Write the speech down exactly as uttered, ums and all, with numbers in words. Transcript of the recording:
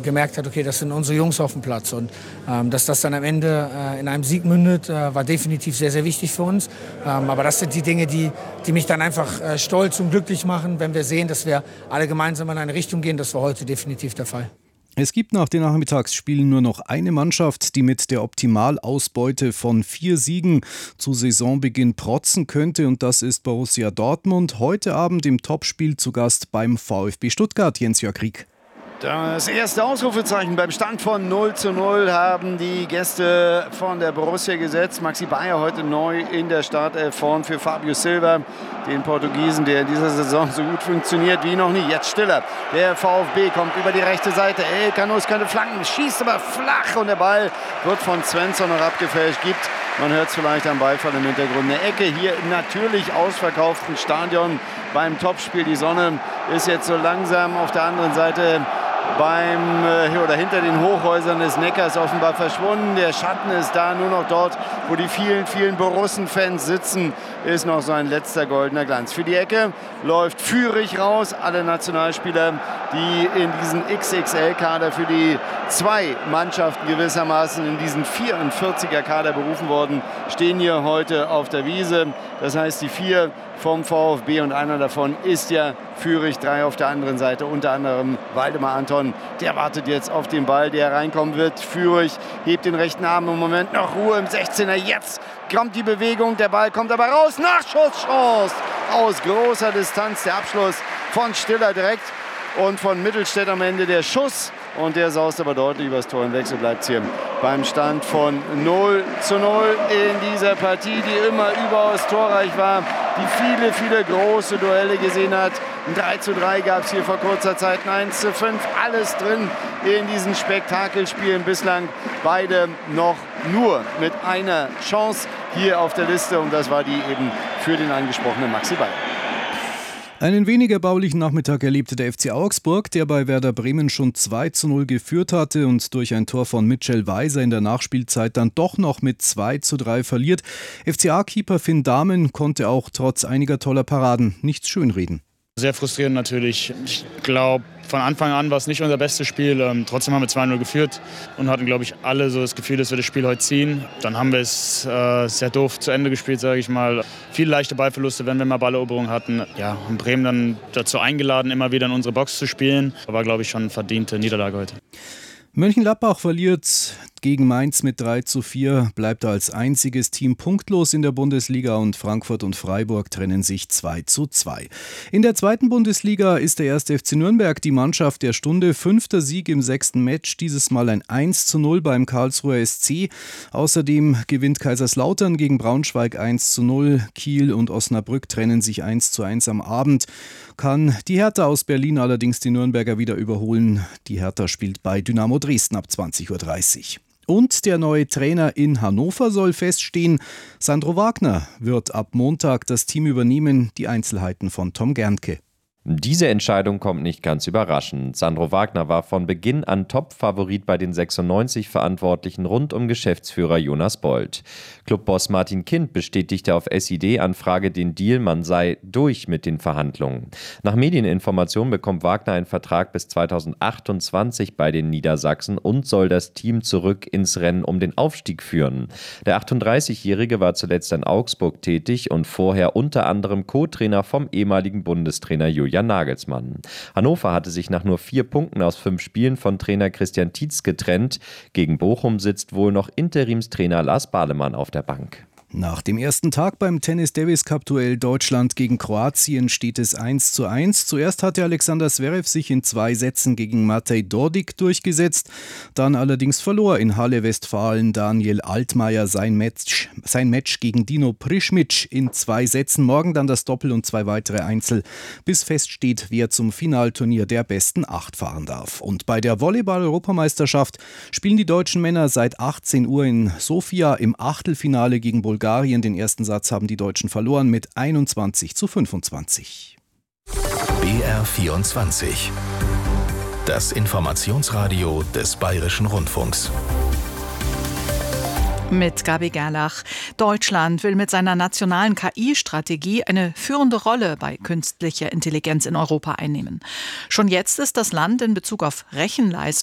gemerkt hat, okay, das sind unsere Jungs auf dem Platz. Und ähm, dass das dann am Ende äh, in einem Sieg mündet, äh, war definitiv sehr, sehr wichtig für uns. Ähm, aber das sind die Dinge, die, die mich dann einfach äh, stolz und glücklich machen, wenn wir sehen, dass wir alle gemeinsam in eine Richtung gehen. Das war heute definitiv der Fall. Es gibt nach den Nachmittagsspielen nur noch eine Mannschaft, die mit der Optimalausbeute von vier Siegen zu Saisonbeginn protzen könnte, und das ist Borussia Dortmund. Heute Abend im Topspiel zu Gast beim VfB Stuttgart. Jens-Jörg Rieck. Das erste Ausrufezeichen beim Stand von null zu null haben die Gäste von der Borussia gesetzt. Maxi Bayer heute neu in der Startelf vorn für Fabio Silva, den Portugiesen, der in dieser Saison so gut funktioniert wie noch nie. Jetzt Stiller. Der VfB kommt über die rechte Seite. El Canus könnte flanken, schießt aber flach und der Ball wird von Svensson noch abgefälscht. Gibt, man hört es vielleicht am Beifall im Hintergrund, eine Ecke hier im natürlich ausverkauften Stadion beim Topspiel. Die Sonne ist jetzt so langsam auf der anderen Seite beim äh, oder hinter den Hochhäusern des Neckars offenbar verschwunden. Der Schatten ist da, nur noch dort, wo die vielen, vielen Borussen-Fans sitzen, ist noch so ein letzter goldener Glanz. Für die Ecke läuft Führig raus. Alle Nationalspieler, die in diesen X X L-Kader für die zwei Mannschaften gewissermaßen in diesen vierundvierziger-Kader berufen worden, stehen hier heute auf der Wiese. Das heißt, die vier vom VfB und einer davon ist ja Führig, drei auf der anderen Seite, unter anderem Waldemar Anton. Der wartet jetzt auf den Ball, der reinkommen wird. Führig hebt den rechten Arm, im Moment noch Ruhe im sechzehner. Jetzt kommt die Bewegung, der Ball kommt aber raus. Nachschusschance aus großer Distanz. Der Abschluss von Stiller direkt und von Mittelstädt am Ende der Schuss. Und der saust aber deutlich übers Tor hinweg. So bleibt es hier beim Stand von null zu null in dieser Partie, die immer überaus torreich war, die viele, viele große Duelle gesehen hat. Ein drei zu drei gab es hier vor kurzer Zeit, ein eins zu fünf. Alles drin in diesen Spektakelspielen. Bislang beide noch nur mit einer Chance hier auf der Liste. Und das war die eben für den angesprochenen Maxi Bayer. Einen weniger baulichen Nachmittag erlebte der F C Augsburg, der bei Werder Bremen schon zwei zu null geführt hatte und durch ein Tor von Mitchell Weiser in der Nachspielzeit dann doch noch mit zwei zu drei verliert. F C A-Keeper Finn Dahmen konnte auch trotz einiger toller Paraden nichts schönreden. Sehr frustrierend natürlich. Ich glaube, von Anfang an war es nicht unser bestes Spiel. Ähm, trotzdem haben wir zwei null geführt und hatten, glaube ich, alle so das Gefühl, dass wir das Spiel heute ziehen. Dann haben wir es äh, sehr doof zu Ende gespielt, sage ich mal. Viele leichte Ballverluste, wenn wir mal Balleroberung hatten. Ja, haben Bremen dann dazu eingeladen, immer wieder in unsere Box zu spielen. War, glaube ich, schon eine verdiente Niederlage heute. Mönchengladbach verliert gegen Mainz mit drei zu vier, bleibt als einziges Team punktlos in der Bundesliga und Frankfurt und Freiburg trennen sich zwei zu zwei. In der zweiten Bundesliga ist der erste F C Nürnberg die Mannschaft der Stunde. Fünfter Sieg im sechsten Match, dieses Mal ein eins zu null beim Karlsruher S C. Außerdem gewinnt Kaiserslautern gegen Braunschweig eins zu null. Kiel und Osnabrück trennen sich eins zu eins am Abend. Kann die Hertha aus Berlin allerdings die Nürnberger wieder überholen. Die Hertha spielt bei Dynamo Dresden ab zwanzig Uhr dreißig. Und der neue Trainer in Hannover soll feststehen. Sandro Wagner wird ab Montag das Team übernehmen. Die Einzelheiten von Tom Gerntke. Diese Entscheidung kommt nicht ganz überraschend. Sandro Wagner war von Beginn an Top-Favorit bei den sechsundneunzig Verantwortlichen rund um Geschäftsführer Jonas Bold. Clubboss Martin Kind bestätigte auf S I D-Anfrage den Deal, man sei durch mit den Verhandlungen. Nach Medieninformationen bekommt Wagner einen Vertrag bis zweitausendachtundzwanzig bei den Niedersachsen und soll das Team zurück ins Rennen um den Aufstieg führen. Der achtunddreißigjährige war zuletzt in Augsburg tätig und vorher unter anderem Co-Trainer vom ehemaligen Bundestrainer Julian Jan Nagelsmann. Hannover hatte sich nach nur vier Punkten aus fünf Spielen von Trainer Christian Tietz getrennt. Gegen Bochum sitzt wohl noch Interimstrainer Lars Balemann auf der Bank. Nach dem ersten Tag beim Tennis-Davis-Cup-Duell Deutschland gegen Kroatien steht es eins zu eins. Zuerst hatte Alexander Zverev sich in zwei Sätzen gegen Matej Dordik durchgesetzt. Dann allerdings verlor in Halle Westfalen Daniel Altmaier sein Match, sein Match gegen Dino Prischmic in zwei Sätzen. Morgen dann das Doppel und zwei weitere Einzel, bis feststeht, wer zum Finalturnier der besten acht fahren darf. Und bei der Volleyball-Europameisterschaft spielen die deutschen Männer seit achtzehn Uhr in Sofia im Achtelfinale gegen Bulgarien. Den ersten Satz haben die Deutschen verloren mit einundzwanzig zu fünfundzwanzig. B R vierundzwanzig. Das Informationsradio des Bayerischen Rundfunks. Mit Gabi Gerlach. Deutschland will mit seiner nationalen K I-Strategie eine führende Rolle bei künstlicher Intelligenz in Europa einnehmen. Schon jetzt ist das Land in Bezug auf Rechenleistung